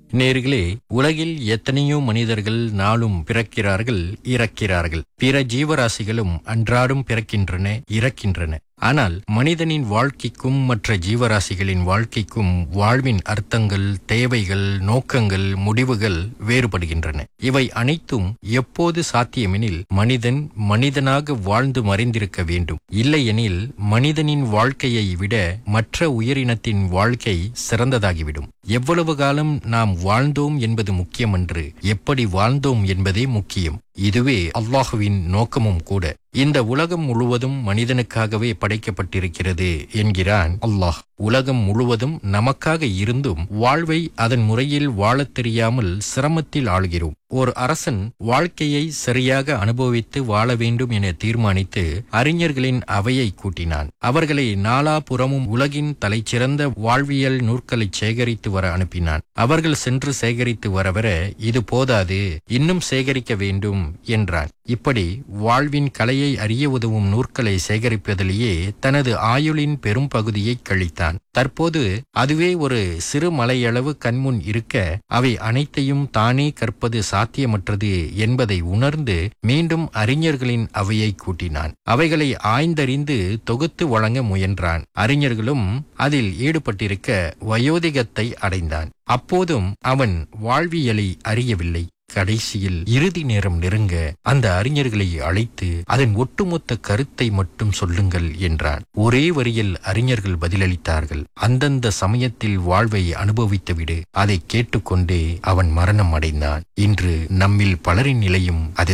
நேர்களே, உலகில் எத்தனையோ மனிதர்கள் நாளும் பிறக்கிறார்கள், இறக்கிறார்கள். பிற ஜீவராசிகளும் அன்றாடம் பிறக்கின்றன, இறக்கின்றன. ஆனால் மனிதனின் வாழ்க்கைக்கும் மற்ற ஜீவராசிகளின் வாழ்க்கைக்கும் வாழ்வின் அர்த்தங்கள், தேவைகள், நோக்கங்கள், முடிவுகள் வேறுபடுகின்றன. இவை அனைத்தும் எப்போது சாத்தியமெனில் மனிதன் மனிதனாக வாழ்ந்து மறைந்திருக்க வேண்டும். இல்லையெனில் மனிதனின் வாழ்க்கையை விட மற்ற உயிரினத்தின் வாழ்க்கை சிறந்ததாகிவிடும். எவ்வளவு காலம் நாம் வாழ்ந்தோம் என்பது முக்கியமன்று, எப்படி வாழ்ந்தோம் என்பதே முக்கியம். இதுவே அல்லாஹுவின் நோக்கமும் கூட. இந்த உலகம் முழுவதும் மனிதனுக்காகவே படைக்கப்பட்டிருக்கிறது என்கிறான் அல்லாஹ். உலகம் முழுவதும் நமக்காக இருந்தும் வாழ்வை அதன் முறையில் வாழத் தெரியாமல் சிரமத்தில் ஆளுகிறோம். ஓர் அரசன் வாழ்க்கையை சரியாக அனுபவித்து வாழ வேண்டும் என தீர்மானித்து அறிஞர்களின் அவையை கூட்டினான். அவர்களை நாலாபுறமும் உலகின் தலைச்சிறந்த வாழ்வியல் நூற்களை சேகரித்து வர அனுப்பினான். அவர்கள் சென்று சேகரித்து வரவர இது போதாது, இன்னும் சேகரிக்க வேண்டும் என்றான். இப்படி வாழ்வின் கலையை அறிய உதவும் நூற்களை சேகரிப்பதிலேயே தனது ஆயுளின் பெரும் பகுதியை கழித்தான். தற்போது அதுவே ஒரு சிறு மலையளவு கண்முன் இருக்க அவை அனைத்தையும் தானே கற்பது சாத்தியமற்றது என்பதை உணர்ந்து மீண்டும் அறிஞர்களின் அவையை கூட்டினான். அவைகளை ஆய்ந்தறிந்து தொகுத்து வழங்க முயன்றான். அறிஞர்களும் அதில் ஈடுபட்டிருக்க வயோதிகத்தை அடைந்தான். அப்போதும் அவன் வாழ்வியலை அறியவில்லை. கடைசியில் இறுதி நேரம் நெருங்க அந்த அறிஞர்களை அழைத்து அதன் ஒட்டுமொத்த கருத்தை மட்டும் சொல்லுங்கள் என்றான். ஒரே வரியில் அறிஞர்கள் பதிலளித்தார்கள், அந்தந்த சமயத்தில் வாழ்வை அனுபவித்துவிடு. அதை கேட்டுக்கொண்டே அவன் மரணம் அடைந்தான். இன்று நம்மில் பலரின் நிலையும் அது